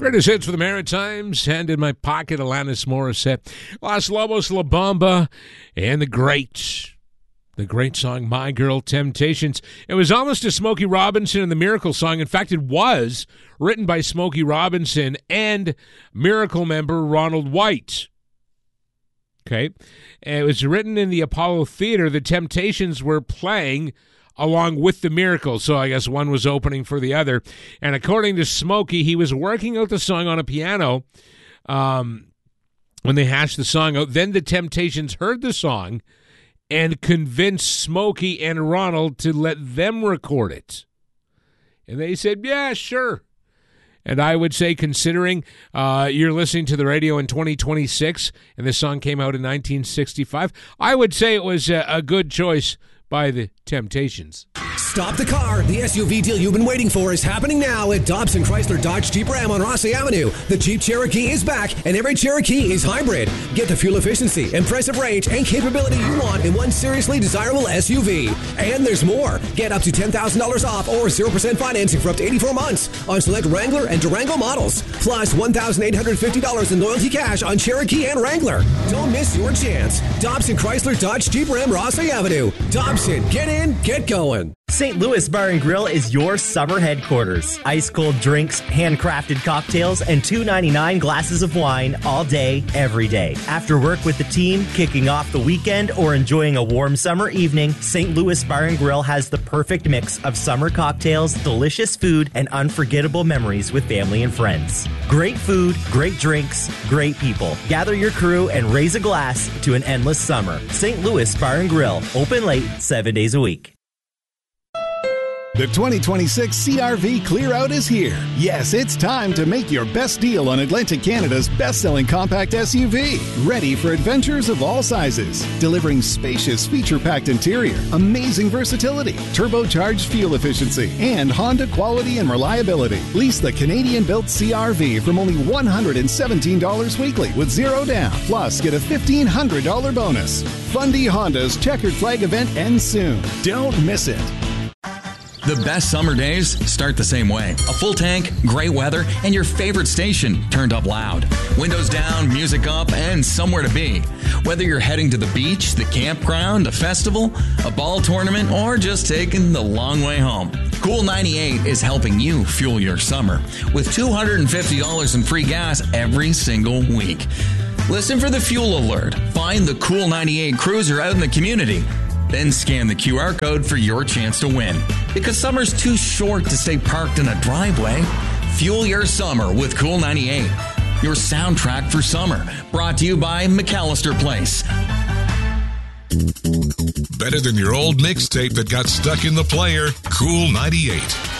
Greatest hits for the Maritimes, and in my pocket, Alanis Morissette, Los Lobos, La Bamba, and the great song, My Girl Temptations. It was almost a Smokey Robinson and the Miracle song. In fact, it was written by Smokey Robinson and Miracle member Ronald White. Okay. And it was written in the Apollo Theater. The Temptations were playing along with the Miracles, so I guess one was opening for the other. And according to Smokey, he was working out the song on a piano when they hashed the song out. Then the Temptations heard the song and convinced Smokey and Ronald to let them record it. And they said, yeah, sure. And I would say, considering you're listening to the radio in 2026 and this song came out in 1965, I would say it was a good choice by the Temptations. Stop the car. The SUV deal you've been waiting for is happening now at Dobson Chrysler Dodge Jeep Ram on Rossley Avenue. The Jeep Cherokee is back, and every Cherokee is hybrid. Get the fuel efficiency, impressive range, and capability you want in one seriously desirable SUV. And there's more. Get up to $10,000 off or 0% financing for up to 84 months on select Wrangler and Durango models. Plus $1,850 in loyalty cash on Cherokee and Wrangler. Don't miss your chance. Dobson Chrysler Dodge Jeep Ram Rossley Avenue. Dobson, get in, get going. St. Louis Bar and Grill is your summer headquarters. Ice cold drinks, handcrafted cocktails, and $2.99 glasses of wine all day, every day. After work with the team, kicking off the weekend, or enjoying a warm summer evening, St. Louis Bar and Grill has the perfect mix of summer cocktails, delicious food, and unforgettable memories with family and friends. Great food, great drinks, great people. Gather your crew and raise a glass to an endless summer. St. Louis Bar and Grill, open late, 7 days a week. The 2026 CR-V Clear Out is here. Yes, it's time to make your best deal on Atlantic Canada's best-selling compact SUV. Ready for adventures of all sizes. Delivering spacious, feature-packed interior, amazing versatility, turbocharged fuel efficiency, and Honda quality and reliability. Lease the Canadian-built CR-V from only $117 weekly with zero down. Plus, get a $1,500 bonus. Fundy Honda's Checkered Flag event ends soon. Don't miss it. The best summer days start the same way. A full tank, great weather, and your favorite station turned up loud. Windows down, music up, and somewhere to be. Whether you're heading to the beach, the campground, a festival, a ball tournament, or just taking the long way home, Cool 98 is helping you fuel your summer with $250 in free gas every single week. Listen for the fuel alert. Find the Cool 98 cruiser out in the community. Then scan the QR code for your chance to win. Because summer's too short to stay parked in a driveway. Fuel your summer with Cool 98. Your soundtrack for summer. Brought to you by McAllister Place. Better than your old mixtape that got stuck in the player. Cool 98.